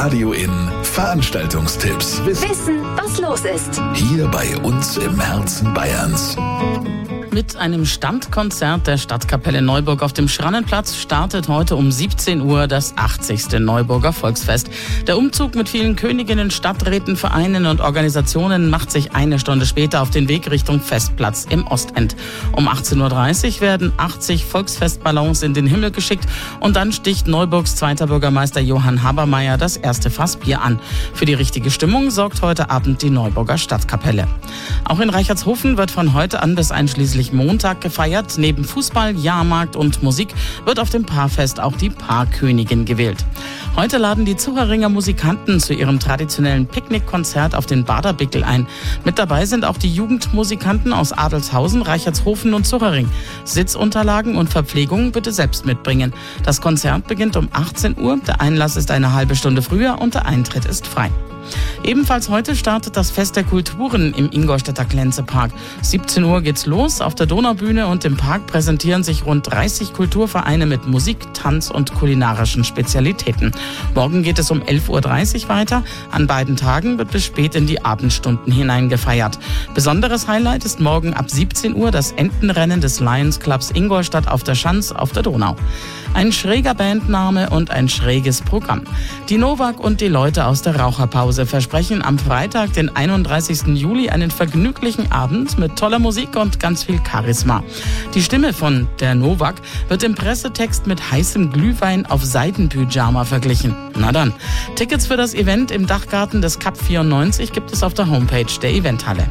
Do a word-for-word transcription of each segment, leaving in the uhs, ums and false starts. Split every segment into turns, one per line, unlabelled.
Radio In Veranstaltungstipps.
Wissen, was los ist.
Hier bei uns im Herzen Bayerns.
Mit einem Standkonzert der Stadtkapelle Neuburg auf dem Schrannenplatz startet heute um siebzehn Uhr das achtzigste Neuburger Volksfest. Der Umzug mit vielen Königinnen, Stadträten, Vereinen und Organisationen macht sich eine Stunde später auf den Weg Richtung Festplatz im Ostend. Um achtzehn Uhr dreißig werden achtzig Volksfestballons in den Himmel geschickt und dann sticht Neuburgs zweiter Bürgermeister Johann Habermeier das erste Fass Bier an. Für die richtige Stimmung sorgt heute Abend die Neuburger Stadtkapelle. Auch in Reichertshofen wird von heute an bis einschließlich Montag gefeiert. Neben Fußball, Jahrmarkt und Musik wird auf dem Paarfest auch die Paarkönigin gewählt. Heute laden die Zucheringer Musikanten zu ihrem traditionellen Picknickkonzert auf den Baderbickel ein. Mit dabei sind auch die Jugendmusikanten aus Adelshausen, Reichertshofen und Zuchering. Sitzunterlagen und Verpflegung bitte selbst mitbringen. Das Konzert beginnt um achtzehn Uhr. Der Einlass ist eine halbe Stunde früher und der Eintritt ist frei. Ebenfalls heute startet das Fest der Kulturen im Ingolstädter Glänzepark. siebzehn Uhr geht's los. Auf der Donaubühne und im Park präsentieren sich rund dreißig Kulturvereine mit Musik, Tanz und kulinarischen Spezialitäten. Morgen geht es um elf Uhr dreißig weiter. An beiden Tagen wird bis spät in die Abendstunden hinein gefeiert. Besonderes Highlight ist morgen ab siebzehn Uhr das Entenrennen des Lions Clubs Ingolstadt auf der Schanz auf der Donau. Ein schräger Bandname und ein schräges Programm. Die Novak und die Leute aus der Raucherpause versprechen am Freitag, den einunddreißigsten Juli, einen vergnüglichen Abend mit toller Musik und ganz viel Charisma. Die Stimme von der Novak wird im Pressetext mit heißem Glühwein auf Seidenpyjama verglichen. Na dann, Tickets für das Event im Dachgarten des Cup vierundneunzig gibt es auf der Homepage der Eventhalle.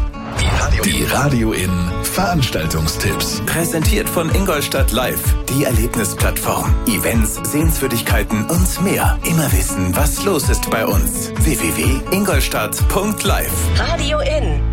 Die Radio In Veranstaltungstipps.
Präsentiert von Ingolstadt Live, die Erlebnisplattform. Events, Sehenswürdigkeiten und mehr. Immer wissen, was los ist bei uns. w w w punkt ingolstadt punkt live.
Radio In.